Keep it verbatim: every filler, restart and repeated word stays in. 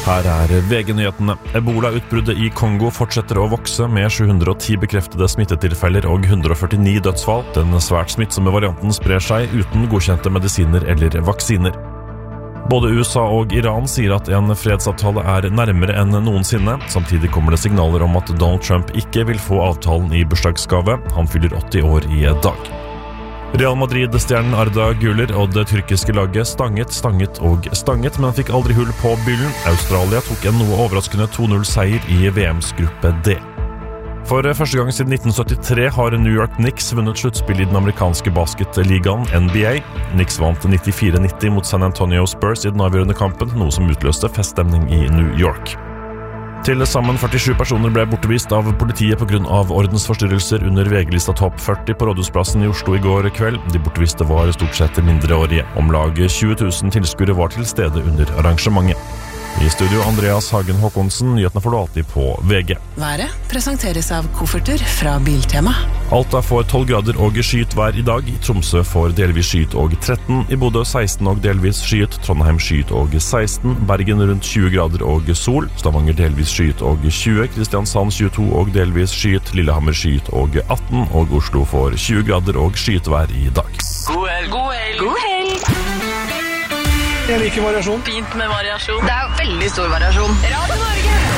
Her er V G-nyhetene. Ebola-utbruddet i Kongo fortsetter å vokse med sju hundre og ti bekreftede smittetilfeller og hundre og førtini dødsfall. Den svært smittsomme varianten sprer seg uten godkjente medisiner eller vaksiner. Både U S A og Iran sier at en fredsavtale er nærmere enn noensinne. Samtidig kommer det signaler om at Donald Trump ikke vil få avtalen i bursdagsgave. Han fyller åtti år i dag. Real Madrid-stjernen Arda Güler og det tyrkiske laget stanget, stanget og stanget, men fikk aldri hull på byllen. Australia tok en noe overraskende to null seier i V M's gruppe D. For første gang siden nitten syttitre har New York Knicks vunnet sluttspill i den amerikanske basketligaen N B A. Knicks vant nittifire nitti mot San Antonio Spurs i den avgjørende kampen, noe som utløste feststemning i New York. Til sammen førtisju personer ble bortvist av politiet på grunn av ordensforstyrrelser under V G-lista Topp førti på Rådhusplassen i Oslo i går kveld. De bortviste var stort sett mindreårige. Om lag tjue tusen tilskuere var til stede under arrangementet. I studio Andreas Hagen Håkonsen, nyhetene får du alltid på V G. Været presenteres av kofferter fra Biltema. Alta får tolv grader og skyet vær i dag. Tromsø får delvis skyet og tretten. I Bodø seksten og delvis skyet. Trondheim skyet og seksten. Bergen rundt tjue grader og sol. Stavanger delvis skyet og tjue. Kristiansand tjueto og delvis skyet. Lillehammer skyet og atten. Og Oslo får tjue grader og skyet vær i dag. God helg! God helg! God helg! Jeg liker variasjon. Fint med variasjon. Det er veldig stor variasjon. Radio Norge!